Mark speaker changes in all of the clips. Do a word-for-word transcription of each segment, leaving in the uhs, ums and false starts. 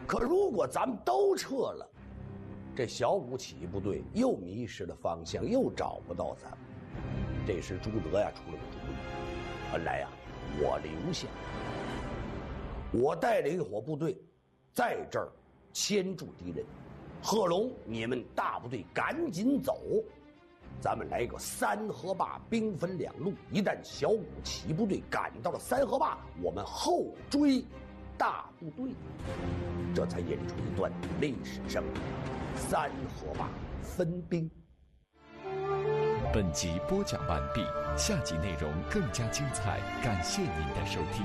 Speaker 1: 可如果咱们都撤了，这小股起义部队又迷失了方向，又找不到咱们。这时朱德呀出了个主意，本来呀我留下，我带领一伙部队在这儿牵住敌人。贺龙，你们大部队赶紧走，咱们来个三河坝兵分两路，一旦小股起义部队赶到了三河坝，我们后追大部队，这才引出一段历史上三河坝分兵。
Speaker 2: 本集播讲完毕，下集内容更加精彩，感谢您的收听。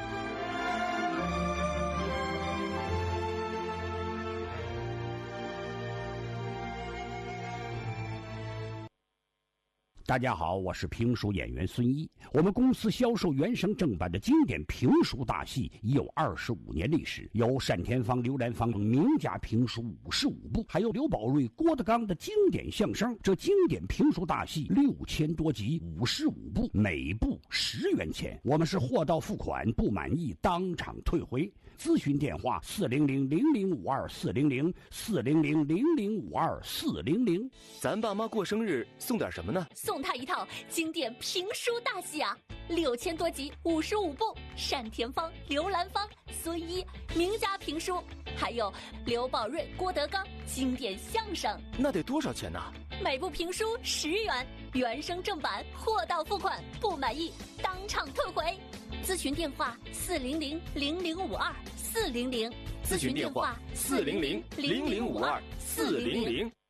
Speaker 3: 大家好，我是评书演员孙一。我们公司销售原声正版的经典评书大戏已有二十五年历史，有单田芳、刘兰芳等名家评书五十五部，还有刘宝瑞、郭德纲的经典相声。这经典评书大戏六千多集，五十五部，每部十元钱。我们是货到付款，不满意当场退回。咨询电话：四零零零零五二四零零四零零零零五二四零零。
Speaker 4: 咱爸妈过生日送点什么呢？
Speaker 5: 送他一套经典评书大戏啊，六千多集，五十五部，单田芳、刘兰芳、孙一名家评书，还有刘宝瑞、郭德纲经典相声。
Speaker 4: 那得多少钱呢？
Speaker 5: 每部评书十元，原声正版，货到付款，不满意当场退回。咨询电话：四零零零零五二四零零。
Speaker 4: 咨询电话：四零零零零五二四零零。